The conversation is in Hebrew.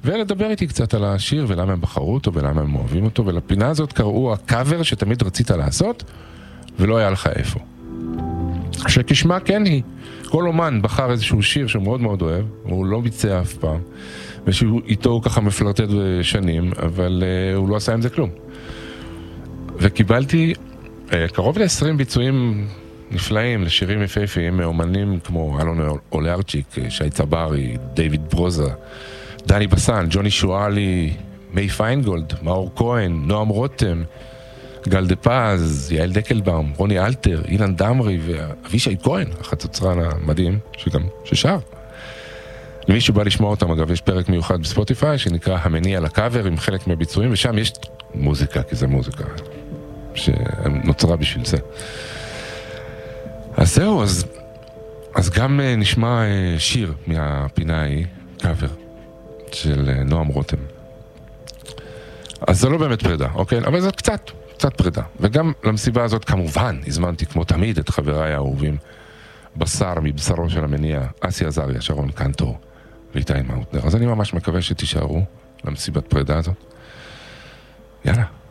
ולדבר איתי קצת על השיר ולמה הם בחרו אותו ולמה הם אוהבים אותו, ולפינה הזאת קראו הקאבר שתמיד רצית לעשות ולא היה לך איפה. שכשמה כן היא, כל אומן בחר איזשהו שיר שהוא מאוד מאוד אוהב, הוא לא ביצע אף פעם, ושאיתו הוא ככה מפלרטט שנים, אבל הוא לא עשה עם זה כלום. וקיבלתי קרוב ל-20 ביצועים נפלאים לשירים יפהפיים מאומנים כמו אלון אולרצ'יק, שי צברי, דיוויד ברוזה, דני בסן, ג'וני שואלי, מי פיינגולד, מאור כהן, נועם רותם, גל דה פז, יעל דקלבאום, רוני אלתר, אילן דמרי ואבישי כהן, החצוצרן המדהים ששר. למי שבא לשמוע אותם, אגב, יש פרק מיוחד בספוטיפיי שנקרא המניע לקאבר עם חלק מהביצועים, ושם יש מוזיקה, כי זה מוזיקה שנוצרה בשביל זה. אז זהו, אז גם נשמע שיר מהפינה ההיא, קאבר, של נועם רותם. אז זה לא באמת פרידה, אוקיי? אבל זה קצת פרידה. וגם למסיבה הזאת כמובן הזמנתי כמו תמיד את חבריי האהובים, בשר מבשרו של המניע, אסי עזריה, שרון קנטור ואיתי מאוטנר. אז אני ממש מקווה שתישארו למסיבת פרידה הזאת. יאללה.